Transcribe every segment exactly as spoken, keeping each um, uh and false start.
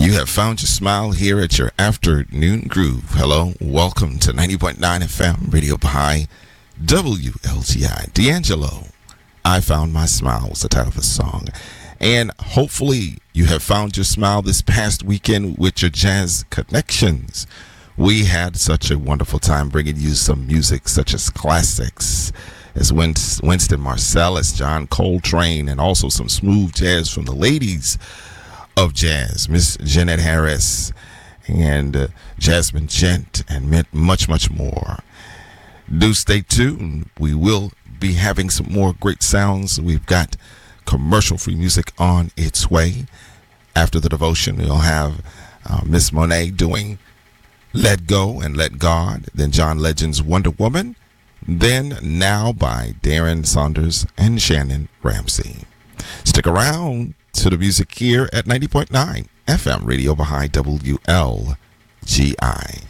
You have found your smile here at your afternoon groove. Hello, welcome to ninety point nine F M Radio Baha'i, W L T I. D'Angelo, I Found My Smile was the title of the song. And hopefully you have found your smile this past weekend with your jazz connections. We had such a wonderful time bringing you some music such as classics, as Winston Marsalis, John Coltrane, and also some smooth jazz from the ladies of jazz, Miss Jeanette Harris and uh, Jasmine Gent, and much, much more. Do stay tuned. We will be having some more great sounds. We've got commercial-free music on its way. After the devotion, we'll have uh, Miss Monet doing Let Go and Let God, then John Legend's Wonder Woman, then Now by Darren Saunders and Shannon Ramsey. Stick around to the music here at ninety point nine F M Radio Baha'i, W L G I.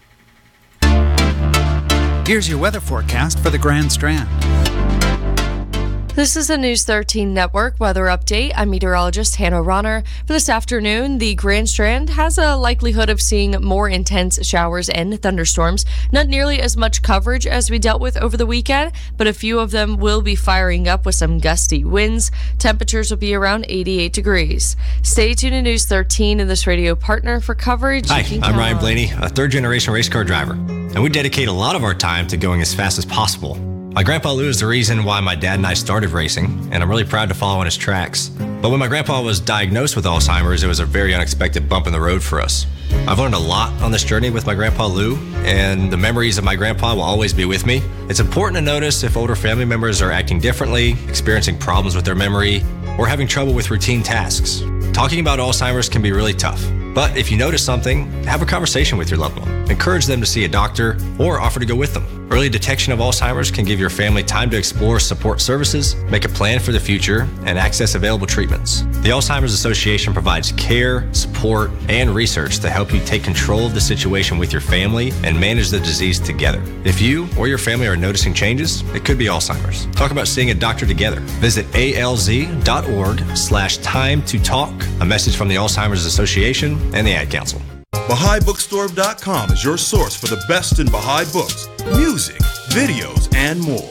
Here's your weather forecast for the Grand Strand. This is the News thirteen Network weather update. I'm meteorologist Hannah Ronner. For this afternoon, the Grand Strand has a likelihood of seeing more intense showers and thunderstorms. Not nearly as much coverage as we dealt with over the weekend, but a few of them will be firing up with some gusty winds. Temperatures will be around eighty-eight degrees. Stay tuned to News thirteen and this radio partner for coverage. Hi, I'm Ryan Blaney, a third-generation race car driver, and we dedicate a lot of our time to going as fast as possible. My grandpa Lou is the reason why my dad and I started racing, and I'm really proud to follow in his tracks. But when my grandpa was diagnosed with Alzheimer's, it was a very unexpected bump in the road for us. I've learned a lot on this journey with my grandpa Lou, and the memories of my grandpa will always be with me. It's important to notice if older family members are acting differently, experiencing problems with their memory, or having trouble with routine tasks. Talking about Alzheimer's can be really tough, but if you notice something, have a conversation with your loved one. Encourage them to see a doctor or offer to go with them. Early detection of Alzheimer's can give your family time to explore support services, make a plan for the future, and access available treatments. The Alzheimer's Association provides care, support, and research to help you take control of the situation with your family and manage the disease together. If you or your family are noticing changes, it could be Alzheimer's. Talk about seeing a doctor together. Visit alz.org slash time to talk. A message from the Alzheimer's Association and the Ad Council. Baha'i Bookstore dot com is your source for the best in Baha'i books, music, videos, and more.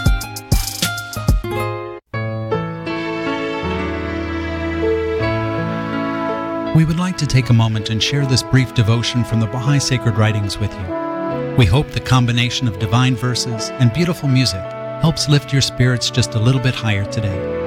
We would like to take a moment and share this brief devotion from the Baha'i Sacred Writings with you. We hope the combination of divine verses and beautiful music helps lift your spirits just a little bit higher today.